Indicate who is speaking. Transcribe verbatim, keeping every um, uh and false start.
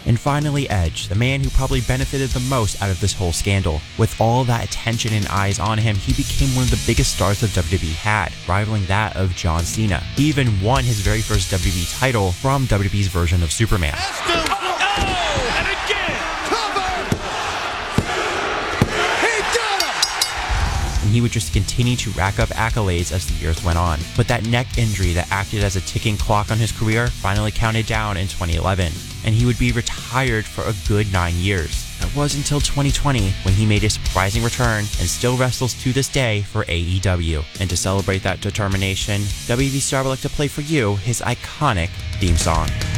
Speaker 1: And finally, Edge, the man who probably benefited the most out of this whole scandal. With all that attention and eyes on him, he became one of the biggest stars the W W E had, rivaling that of John Cena. He even won his very first W W E title from W W E's version of Superman.
Speaker 2: Oh, and again! Cover! He got him!
Speaker 1: And he would just continue to rack up accolades as the years went on. But that neck injury that acted as a ticking clock on his career finally counted down in twenty eleven, and he would be retired for a good nine years. That was until twenty twenty, when he made a surprising return and still wrestles to this day for A E W. And to celebrate that determination, W W E star would like to play for you his iconic theme song.